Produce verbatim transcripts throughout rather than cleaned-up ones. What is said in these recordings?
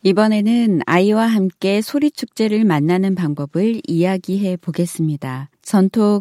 이번에는 아이와 함께 소리축제를 만나는 방법을 이야기해 보겠습니다. 전통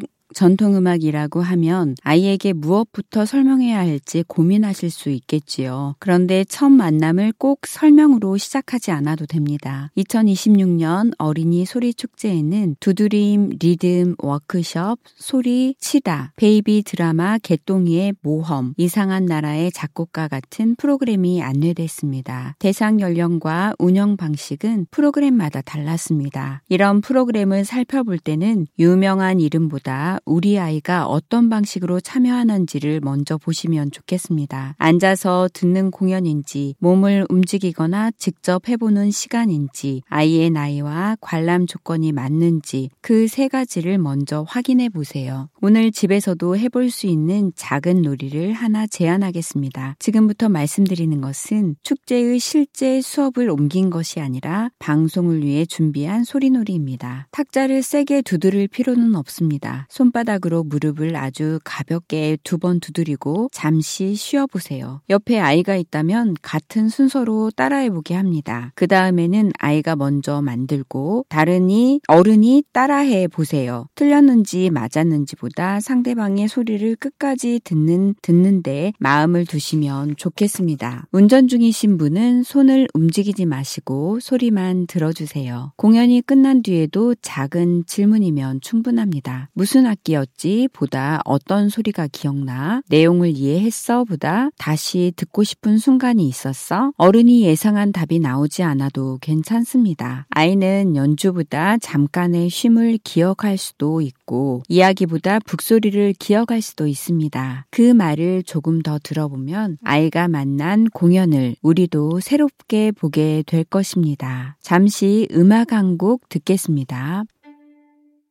전통음악이라고 하면 아이에게 무엇부터 설명해야 할지 고민하실 수 있겠지요. 그런데 첫 만남을 꼭 설명으로 시작하지 않아도 됩니다. 이천이십육 년 어린이 소리축제에는 두드림, 리듬, 워크숍, 소리, 치다, 베이비 드라마, 개똥이의 모험, 이상한 나라의 작곡가 같은 프로그램이 안내됐습니다. 대상 연령과 운영 방식은 프로그램마다 달랐습니다. 이런 프로그램을 살펴볼 때는 유명한 이름보다 우리 아이가 어떤 방식으로 참여하는지를 먼저 보시면 좋겠습니다. 앉아서 듣는 공연인지, 몸을 움직이거나 직접 해보는 시간인지, 아이의 나이와 관람 조건이 맞는지 그 세 가지를 먼저 확인해 보세요. 오늘 집에서도 해볼 수 있는 작은 놀이를 하나 제안하겠습니다. 지금부터 말씀드리는 것은 축제의 실제 수업을 옮긴 것이 아니라 방송을 위해 준비한 소리놀이입니다. 탁자를 세게 두드릴 필요는 없습니다. 손바닥으로 무릎을 아주 가볍게 두 번 두드리고 잠시 쉬어보세요. 옆에 아이가 있다면 같은 순서로 따라해보게 합니다. 그 다음에는 아이가 먼저 만들고 다른이 어른이 따라해 보세요. 틀렸는지 맞았는지 보다 상대방의 소리를 끝까지 듣는, 듣는데 마음을 두시면 좋겠습니다. 운전 중이신 분은 손을 움직이지 마시고 소리만 들어주세요. 공연이 끝난 뒤에도 작은 질문이면 충분합니다. 무슨 악기였지? 보다 어떤 소리가 기억나? 내용을 이해했어? 보다 다시 듣고 싶은 순간이 있었어? 어른이 예상한 답이 나오지 않아도 괜찮습니다. 아이는 연주보다 잠깐의 쉼을 기억할 수도 있고 이야기보다 북소리를 기억할 수도 있습니다. 그 말을 조금 더 들어보면 아이가 만난 공연을 우리도 새롭게 보게 될 것입니다. 잠시 음악 한 곡 듣겠습니다.